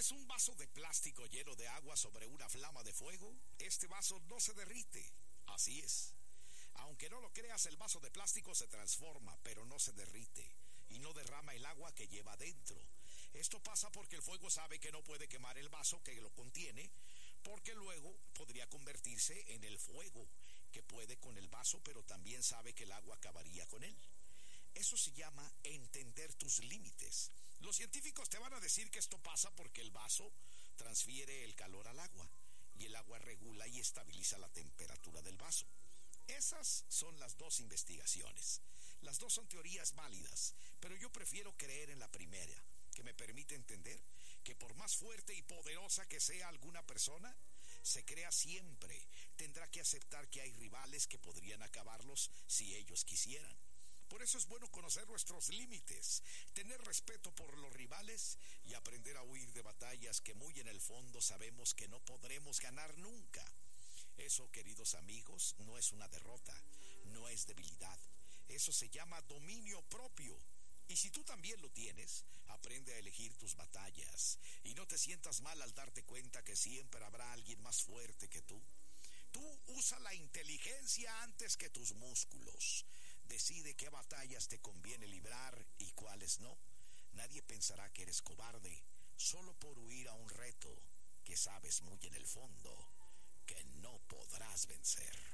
pones un vaso de plástico lleno de agua sobre una flama de fuego, este vaso no se derrite. Así es. Aunque no lo creas, el vaso de plástico se transforma, pero no se derrite y no derrama el agua que lleva dentro. Esto pasa porque el fuego sabe que no puede quemar el vaso que lo contiene, porque luego podría convertirse en el fuego que puede con el vaso, pero también sabe que el agua acabaría con él. Eso se llama entender tus límites. Los científicos te van a decir que esto pasa porque el vaso transfiere el calor al agua y el agua regula y estabiliza la temperatura del vaso. Esas son las dos investigaciones. Las dos son teorías válidas, pero yo prefiero creer en la primera, que me permite entender que por más fuerte y poderosa que sea alguna persona, se crea siempre, tendrá que aceptar que hay rivales que podrían acabarlos si ellos quisieran. Por eso es bueno conocer nuestros límites, tener respeto por los rivales y aprender a huir de batallas que muy en el fondo sabemos que no podremos ganar nunca. Eso, queridos amigos, no es una derrota, no es debilidad. Eso se llama dominio propio. Y si tú también lo tienes, aprende a elegir tus batallas y no te sientas mal al darte cuenta que siempre habrá alguien más fuerte que tú. Tú usa la inteligencia antes que tus músculos. Decide qué batallas te conviene librar y cuáles no. Nadie pensará que eres cobarde solo por huir a un reto que sabes muy en el fondo que no podrás vencer.